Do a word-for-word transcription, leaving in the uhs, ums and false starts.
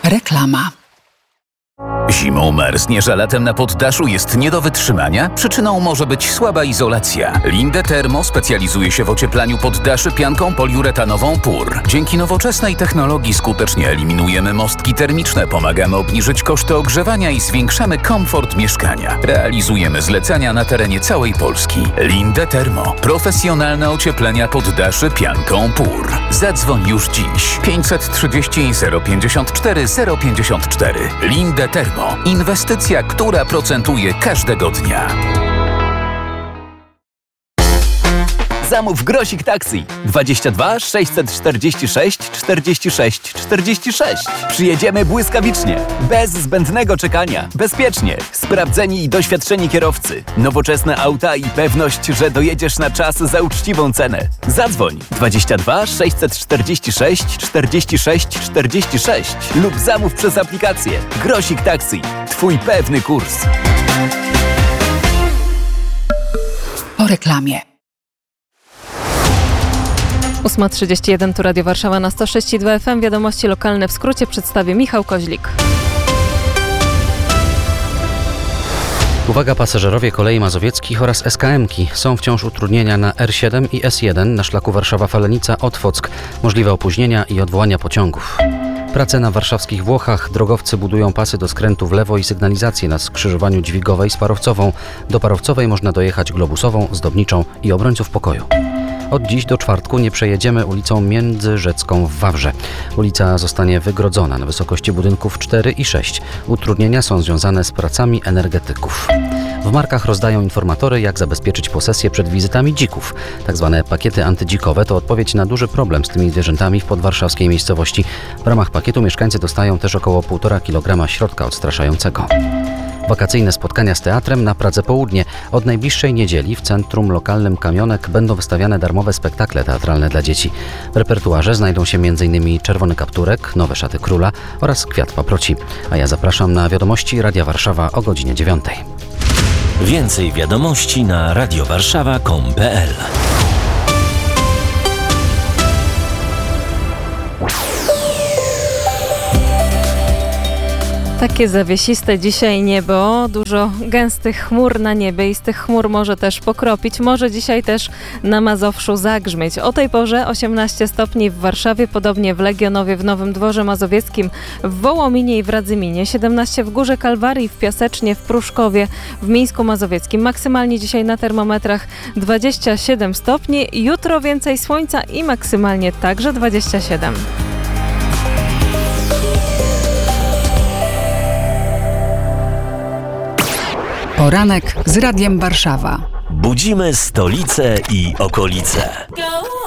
Reklama. Zimą marzniesz, a latem na poddaszu jest nie do wytrzymania? Przyczyną może być słaba izolacja. Linde Thermo specjalizuje się w ocieplaniu poddaszy pianką poliuretanową P U R. Dzięki nowoczesnej technologii skutecznie eliminujemy mostki termiczne, pomagamy obniżyć koszty ogrzewania i zwiększamy komfort mieszkania. Realizujemy zlecenia na terenie całej Polski. Linde Thermo. Profesjonalne ocieplenia poddaszy pianką P U R. Zadzwoń już dziś. pięćset trzydzieści zero pięćdziesiąt cztery zero pięćdziesiąt cztery. Linde Thermo. Inwestycja, która procentuje każdego dnia. Zamów Grosik Taxi dwadzieścia dwa sześćset czterdzieści sześć czterdzieści sześć czterdzieści sześć. Przyjedziemy błyskawicznie, bez zbędnego czekania, bezpiecznie, sprawdzeni i doświadczeni kierowcy, nowoczesne auta i pewność, że dojedziesz na czas za uczciwą cenę. Zadzwoń dwadzieścia dwa sześćset czterdzieści sześć czterdzieści sześć czterdzieści sześć lub zamów przez aplikację. Grosik Taxi. Twój pewny kurs. Po reklamie. ósma trzydzieści jeden, tu Radio Warszawa na sto sześć i dwa F M. Wiadomości lokalne w skrócie przedstawi Michał Koźlik. Uwaga, pasażerowie kolei mazowieckich oraz S K M-ki. Są wciąż utrudnienia na R siedem i S jeden na szlaku Warszawa-Falenica-Otwock. Możliwe opóźnienia i odwołania pociągów. Prace na warszawskich Włochach. Drogowcy budują pasy do skrętu w lewo i sygnalizację na skrzyżowaniu Dźwigowej z Parowcową. Do Parowcowej można dojechać Globusową, Zdobniczą i Obrońców Pokoju. Od dziś do czwartku nie przejedziemy ulicą Międzyrzecką w Wawrze. Ulica zostanie wygrodzona na wysokości budynków cztery i sześć. Utrudnienia są związane z pracami energetyków. W Markach rozdają informatory, jak zabezpieczyć posesję przed wizytami dzików. Tak zwane pakiety antydzikowe to odpowiedź na duży problem z tymi zwierzętami w podwarszawskiej miejscowości. W ramach pakietu mieszkańcy dostają też około półtora kilograma środka odstraszającego. Wakacyjne spotkania z teatrem na Pradze Południe. Od najbliższej niedzieli w centrum lokalnym Kamionek będą wystawiane darmowe spektakle teatralne dla dzieci. W repertuarze znajdą się m.in. Czerwony Kapturek, Nowe Szaty Króla oraz Kwiat Paproci. A ja zapraszam na wiadomości Radia Warszawa o godzinie dziewiątej. Więcej wiadomości na radiowarszawa kropka com kropka p l. Takie zawiesiste dzisiaj niebo, dużo gęstych chmur na niebie i z tych chmur może też pokropić, może dzisiaj też na Mazowszu zagrzmieć. O tej porze osiemnaście stopni w Warszawie, podobnie w Legionowie, w Nowym Dworze Mazowieckim, w Wołominie i w Radzyminie, siedemnaście w Górze Kalwarii, w Piasecznie, w Pruszkowie, w Mińsku Mazowieckim. Maksymalnie dzisiaj na termometrach dwadzieścia siedem stopni, jutro więcej słońca i maksymalnie także dwadzieścia siedem. Poranek z Radiem Warszawa. Budzimy stolicę i okolice.